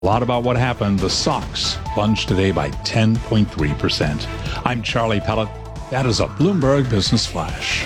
lot about what happened. The SOX plunged today by 10.3%. I'm Charlie Pellet. That is a Bloomberg Business Flash.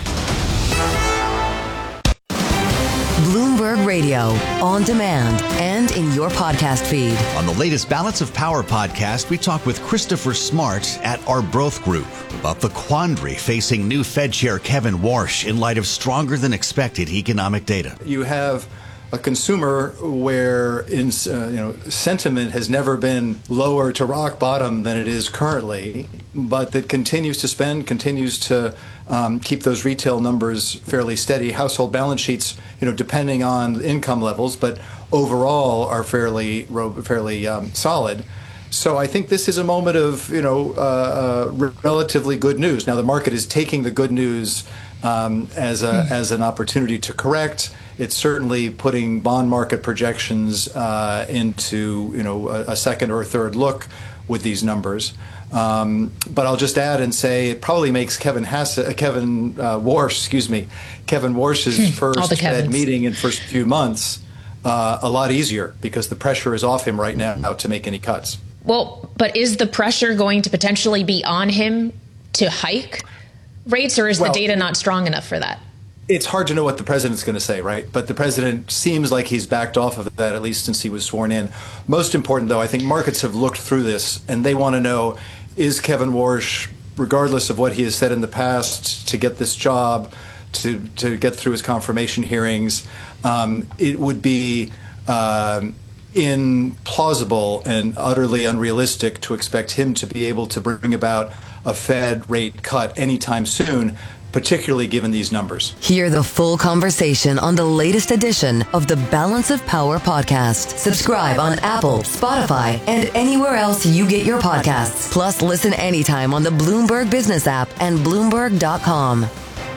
Bloomberg Radio, on demand and in your podcast feed. On the latest Balance of Power podcast, we talk with Christopher Smart at Arbroath Group about the quandary facing new Fed Chair Kevin Warsh in light of stronger than expected economic data. You have a consumer where sentiment has never been lower to rock bottom than it is currently, but that continues to spend, continues to keep those retail numbers fairly steady. Household balance sheets, depending on income levels, but overall are fairly solid. So I think this is a moment of relatively good news. Now the market is taking the good news as an opportunity to correct. It's certainly putting bond market projections into a second or third look with these numbers. But I'll just add and say it probably makes Kevin Warsh's first Fed meeting in first few months a lot easier because the pressure is off him right now to make any cuts. Well, but is the pressure going to potentially be on him to hike rates, or is the data not strong enough for that? It's hard to know what the president's going to say, right? But the president seems like he's backed off of that, at least since he was sworn in. Most important, though, I think markets have looked through this and they want to know, is Kevin Warsh, regardless of what he has said in the past, to get this job, to get through his confirmation hearings, it would be implausible and utterly unrealistic to expect him to be able to bring about a Fed rate cut anytime soon, particularly given these numbers. Hear the full conversation on the latest edition of the Balance of Power podcast. Subscribe on Apple, Spotify, and anywhere else you get your podcasts. Plus, listen anytime on the Bloomberg Business app and Bloomberg.com.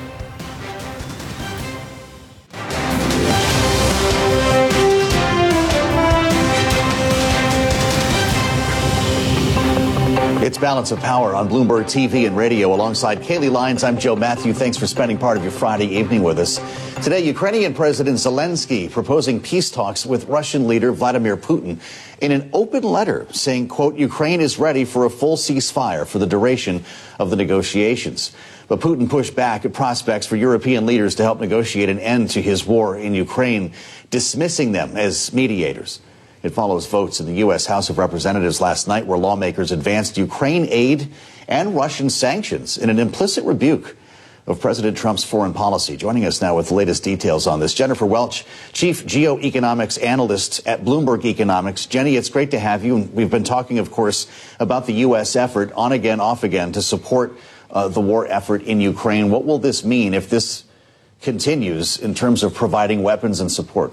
It's Balance of Power on Bloomberg TV and radio. Alongside Kaylee Lyons, I'm Joe Matthew. Thanks for spending part of your Friday evening with us. Today, Ukrainian President Zelensky proposing peace talks with Russian leader Vladimir Putin in an open letter saying, quote, Ukraine is ready for a full ceasefire for the duration of the negotiations. But Putin pushed back at prospects for European leaders to help negotiate an end to his war in Ukraine, dismissing them as mediators. It follows votes in the U.S. House of Representatives last night where lawmakers advanced Ukraine aid and Russian sanctions in an implicit rebuke of President Trump's foreign policy. Joining us now with the latest details on this, Jennifer Welch, Chief Geoeconomics Analyst at Bloomberg Economics. Jenny, it's great to have you. And we've been talking, of course, about the U.S. effort on again, off again to support the war effort in Ukraine. What will this mean if this continues in terms of providing weapons and support?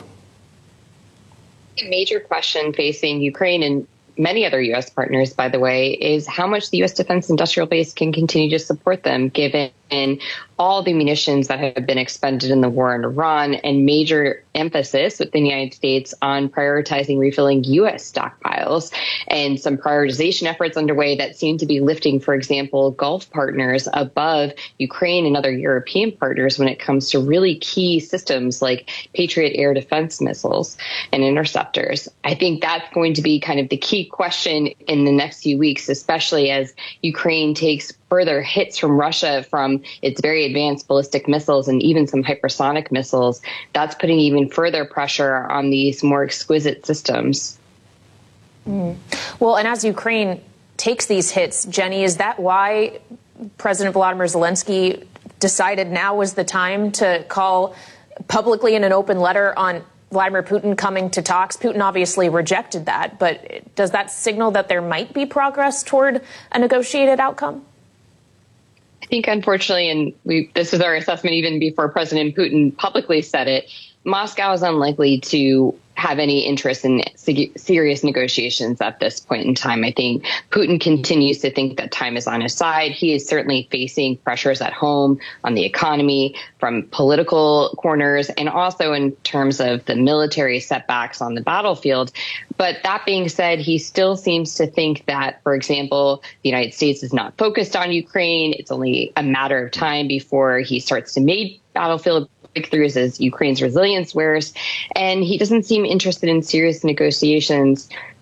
A major question facing Ukraine and many other U.S. partners, by the way, is how much the U.S. defense industrial base can continue to support them, given all the munitions that have been expended in the war in Iran, and major emphasis within the United States on prioritizing refilling U.S. stockpiles, and some prioritization efforts underway that seem to be lifting, for example, Gulf partners above Ukraine and other European partners when it comes to really key systems like Patriot air defense missiles and interceptors. I think that's going to be kind of the key question in the next few weeks, especially as Ukraine takes further hits from Russia from its very advanced ballistic missiles and even some hypersonic missiles. That's putting even further pressure on these more exquisite systems. Well, and as Ukraine takes these hits, Jenny, is that why President Volodymyr Zelensky decided now was the time to call publicly in an open letter on Vladimir Putin coming to talks? Putin obviously rejected that, but does that signal that there might be progress toward a negotiated outcome? I think, unfortunately, and this is our assessment even before President Putin publicly said it, Moscow is unlikely to have any interest in serious negotiations at this point in time. I think Putin continues to think that time is on his side. He is certainly facing pressures at home on the economy from political corners and also in terms of the military setbacks on the battlefield. But that being said, he still seems to think that, for example, the United States is not focused on Ukraine. It's only a matter of time before he starts to make battlefield breakthroughs as Ukraine's resilience wears. And he doesn't seem interested in serious negotiations